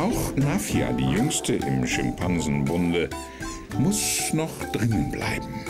Auch Nafia, die jüngste im Schimpansenbunde, muss noch drinnen bleiben.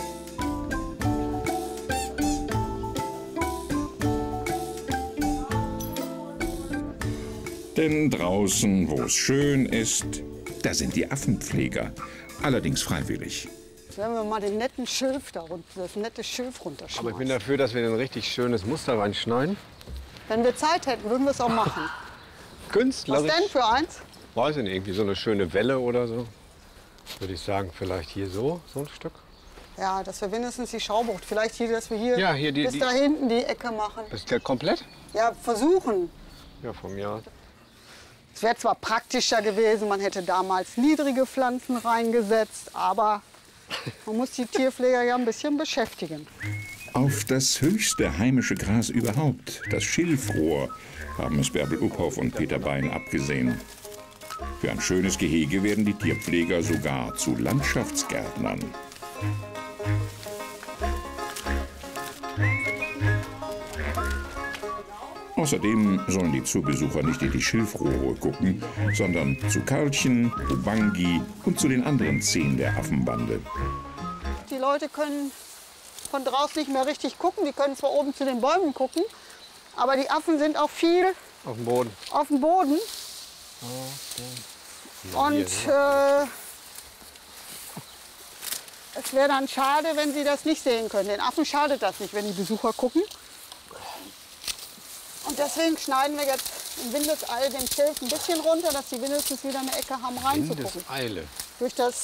Denn draußen, wo es schön ist, da sind die Affenpfleger, allerdings freiwillig. Wenn wir mal den netten Schilf da runter, das nette Schilf runterschmeißen. Aber ich bin dafür, dass wir ein richtig schönes Muster reinschneiden. Wenn wir Zeit hätten, würden wir es auch machen. Künstlerisch. Was denn für eins? Weiß ich nicht, irgendwie so eine schöne Welle oder so. Würde ich sagen, vielleicht hier so ein Stück. Ja, dass wir wenigstens die Schaubucht, vielleicht hier, dass wir hier, Ja, hier bis da hinten die Ecke machen. Ist der komplett? Ja, versuchen. Ja, von mir aus. Es wäre zwar praktischer gewesen, man hätte damals niedrige Pflanzen reingesetzt, aber man muss die Tierpfleger ja ein bisschen beschäftigen. Auf das höchste heimische Gras überhaupt, das Schilfrohr, haben es Bärbel Uphoff und Peter Bein abgesehen. Für ein schönes Gehege werden die Tierpfleger sogar zu Landschaftsgärtnern. Außerdem sollen die Zoobesucher nicht in die Schilfrohre gucken, sondern zu Karlchen, Ubangi und zu den anderen 10 der Affenbande. Die Leute können von draußen nicht mehr richtig gucken. Die können zwar oben zu den Bäumen gucken, aber die Affen sind auch viel Auf dem Boden. auf dem Boden. Und es wäre dann schade, wenn sie das nicht sehen können. Den Affen schadet das nicht, wenn die Besucher gucken. Und deswegen schneiden wir jetzt in Windeseile den Schilf ein bisschen runter, dass sie wenigstens wieder eine Ecke haben reinzugucken. Windeseile. Durch das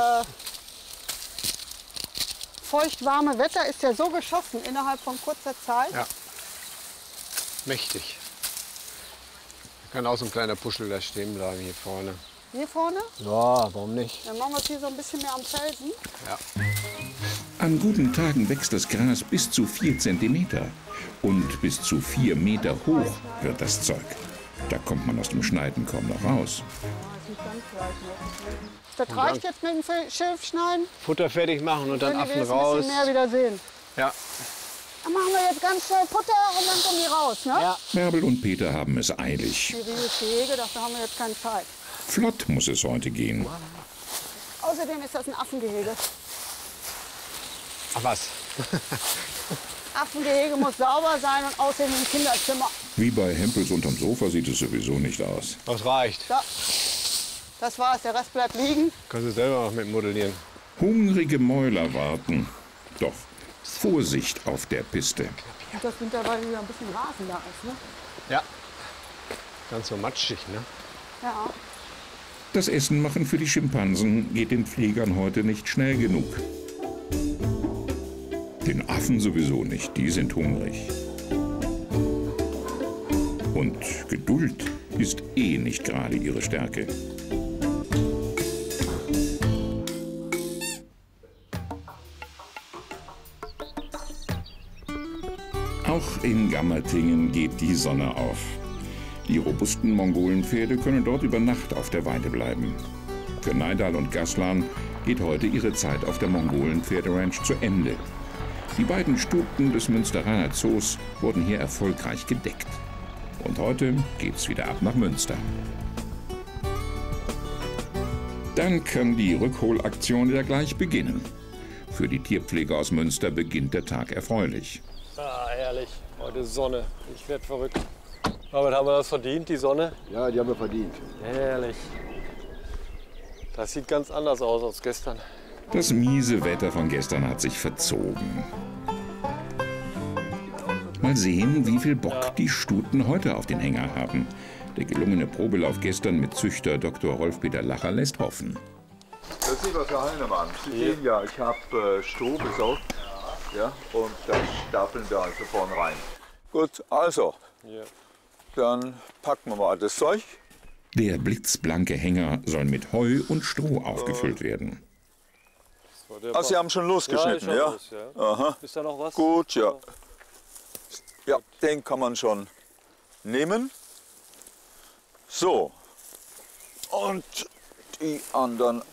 feucht-warme Wetter ist er so geschossen innerhalb von kurzer Zeit. Ja. Mächtig. Da kann auch so ein kleiner Puschel da stehen bleiben hier vorne. Hier vorne, Ja, warum nicht? dann machen wir es hier so ein bisschen mehr am Felsen. Ja. An guten Tagen wächst das Gras bis zu 4 Zentimeter. Und bis zu 4 Meter hoch wird das Zeug. Da kommt man aus dem Schneiden kaum noch raus. Das reicht jetzt mit dem Schilf schneiden. Futter fertig machen und dann Wenn die Affen wenigstens ein raus. bisschen mehr wieder sehen. Ja. Dann machen wir jetzt ganz schnell Futter und dann kommen die raus. Ne? Ja. Bärbel und Peter haben es eilig. Schwieriges Gehege, dafür haben wir jetzt keine Zeit. Flott muss es heute gehen. Außerdem ist das ein Affengehege. Ach was. Affengehege muss sauber sein und außerdem ein Kinderzimmer. Wie bei Hempels unterm Sofa sieht es sowieso nicht aus. Das reicht. So, das war's, der Rest bleibt liegen. Kannst du selber noch mit modellieren. Hungrige Mäuler warten. Doch Vorsicht auf der Piste. Und das mittlerweile wieder ein bisschen Rasen da ist, ne? Ja. Ganz so matschig, ne? Ja. Das Essen machen für die Schimpansen geht den Pflegern heute nicht schnell genug. Den Affen sowieso nicht, die sind hungrig. Und Geduld ist eh nicht gerade ihre Stärke. Auch in Gammertingen geht die Sonne auf. Die robusten Mongolenpferde können dort über Nacht auf der Weide bleiben. Für Neidal und Gaslan geht heute ihre Zeit auf der Mongolenpferderanch zu Ende. Die beiden Stuten des Münsteraner Zoos wurden hier erfolgreich gedeckt. Und heute geht's wieder ab nach Münster. Dann kann die Rückholaktion wieder gleich beginnen. Für die Tierpfleger aus Münster beginnt der Tag erfreulich. Ah, herrlich. Heute Sonne. Ich werde verrückt. Aber haben wir das verdient, die Sonne? Ja, die haben wir verdient. Herrlich. Das sieht ganz anders aus als gestern. Das miese Wetter von gestern hat sich verzogen. Mal sehen, wie viel Bock die Stuten heute auf den Hänger haben. Der gelungene Probelauf gestern mit Züchter Dr. Rolf-Peter Lacher lässt hoffen. Das ist was für Heinemann. Sie sehen ja, ich habe Stroh besorgt. Ja, und das stapeln wir also vorne rein. Gut, also, Ja. dann packen wir mal das Zeug. Der blitzblanke Hänger soll mit Heu und Stroh aufgefüllt werden. Also, Sie haben schon losgeschnitten, Ja, ja? ist schon los, ja. Aha. Ist da noch was? Gut, ja. Ja, den kann man schon nehmen. So. Und die anderen